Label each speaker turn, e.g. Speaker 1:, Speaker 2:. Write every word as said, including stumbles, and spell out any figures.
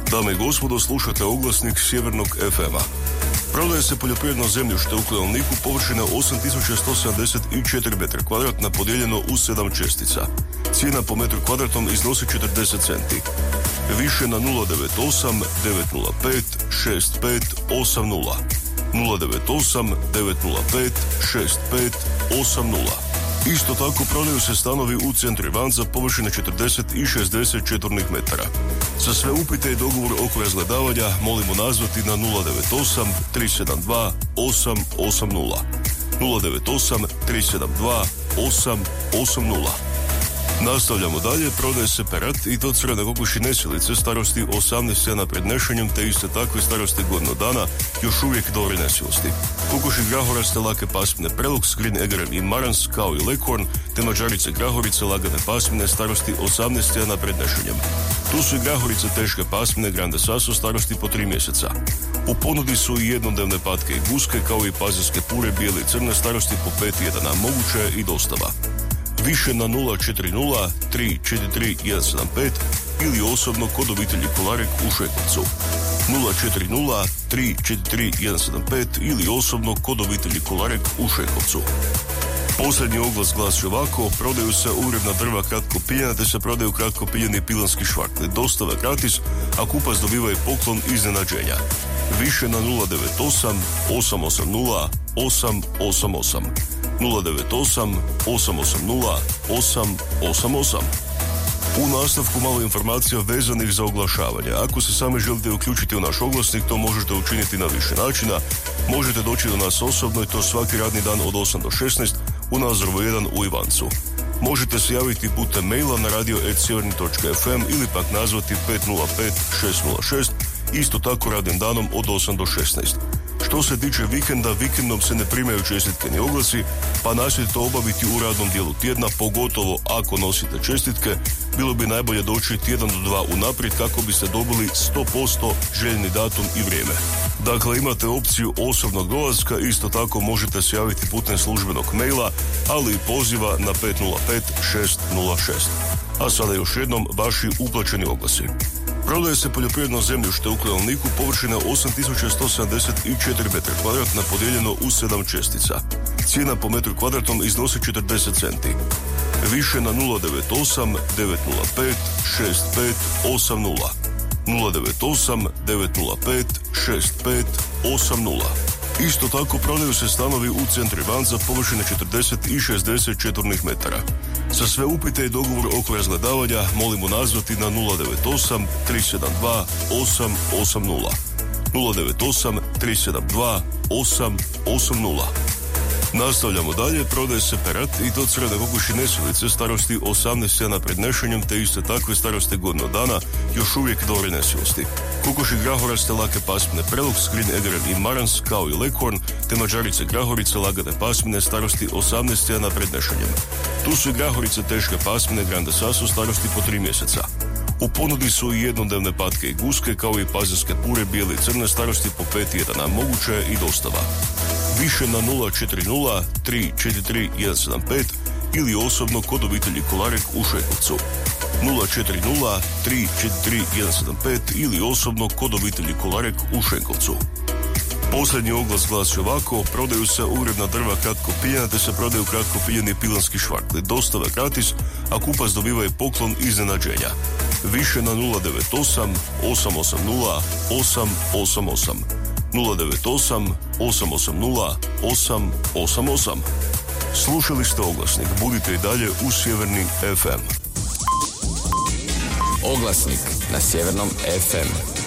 Speaker 1: Dame i gospodo, slušate oglasnik Sjevernog ef ema. Prodaje se poljoprivredno zemljište u Klenovniku površine osam tisuća sto sedamdeset četiri metra kvadratna podijeljeno u sedam čestica. Cijena po metru kvadratnom iznosi četrdeset centi. Više na nula devet osam devet nula pet šest pet osam nula. nula devet osam devet nula pet šest pet osam nula. Isto tako prodaju se stanovi u centru Ivanca površine četrdeset i šezdeset četvornih metara. Za sve upite i dogovor oko razgledavanja molimo nazvati na nula devet osam tri sedam dva osam osam nula. nula devet osam tri sedam dva osam osam nula. Nastavljamo dalje, prodaje se perad i to crvene kokoši nesilice starosti osamnaest tjedana pred nešenjem te iste takve starosti godinu dana još uvijek dobre nesilosti. Kokoši grahoraste lake pasmine Prelux, Green Egeren i Marans kao i Leghorn te mađarice grahorice lagane pasmine starosti osamnaest tjedana pred nešenjem. Tu su i grahorice teške pasmine Grande Sasso starosti po tri mjeseca. U ponudi su i jednodnevne patke i guske kao i pazarske pure bijele i crne starosti po pet tjedana, moguća je i dostava. Više na nula četiri nula tri četiri tri jedan sedam pet ili osobno kod obitelji Kolarek u Šekovcu. nula četiri nula tri četiri tri jedan sedam pet ili osobno kod obitelji Kolarek u Šekovcu. Posljednji oglas glasi ovako: prodaju se ugrebna drva kratko piljena te se prodaju kratko piljeni pilanski švarkli. Dostava gratis, a kupac dobiva i poklon iznenađenja. Više na nula devet osam osam osam nula osam osam osam. nula devet osam osam osam nula osam osam osam. U nastavku malo informacija vezanih za oglašavanje. Ako se sami želite uključiti u naš oglasnik, to možete učiniti na više načina. Možete doći do nas osobno i to svaki radni dan od osam do šesnaest u Nazorovo jedan u Ivancu. Možete se javiti putem maila na radio at sjeverni točka ef em ili pak nazvati pet nula pet šest nula šest, isto tako radnim danom od osam do šesnaest. Što se tiče vikenda, vikendom se ne primaju čestitke ni oglasi, pa nastojite to obaviti u radnom dijelu tjedna, pogotovo ako nosite čestitke. Bilo bi najbolje doći tjedan do dva unaprijed kako biste dobili sto posto željeni datum i vrijeme. Dakle, imate opciju osobnog dolaska, isto tako možete se javiti putem službenog maila, ali i poziva na pet nula pet šest nula šest. A sada još jednom vaši uplaćeni oglasi. Prodaje se poljoprivredno zemljište u Klenovniku površine osam tisuća sto sedamdeset četiri metra kvadratna podijeljeno u sedam čestica. Cijena po metru kvadratnom iznosi četrdeset centi. Više na nula devet osam devet nula pet šest pet osam nula. nula devet osam devet nula pet šest pet osam nula. Isto tako prodaju se stanovi u centru Ivanca površine četrdeset i šezdeset četvornih metara. Za sve upite i dogovor oko razgledavanja molimo nazvati na nula devet osam tri sedam dva osam osam nula. nula devet osam tri sedam dva osam osam nula. Nastavljamo dalje, prodaje se perad i to crvene kokoši nesilice starosti osamnaest tjedana pred nešenjem te iste takve starosti godinu dana još uvijek dobre nesilosti. Kokoši grahoraste lake pasmine Prelux, Green Egeren i Marans kao i Leghorn te mađarice grahorice lagane pasmine starosti osamnaest tjedana pred nešenjem. Tu su i grahorice teške pasmine Grande Sasso starosti po tri mjeseca. U ponudi su i jednodnevne patke i guske kao i pazarske pure bijele i crne starosti po pet tjedana, moguća je i dostava. Više na nula četiri nula tri četiri tri jedan sedam pet ili osobno kod obitelji Kolarek u Šekovcu. nula četiri nula tri četiri tri jedan sedam pet ili osobno kod obitelji Kolarek u Šenkovcu. Posljednji oglas glasi ovako: prodaju se ugrebna drva kratko piljena te se prodaju kratko piljeni pilanski švarkli. Dostava gratis, a kupac dobiva i poklon iznenađenja. Više na nula devet osam osam osam nula osam osam osam. nula devet osam osam osam nula osam osam osam. Slušali ste oglasnik, budite i dalje u Sjeverni ef em.
Speaker 2: Oglasnik na Sjevernom ef em.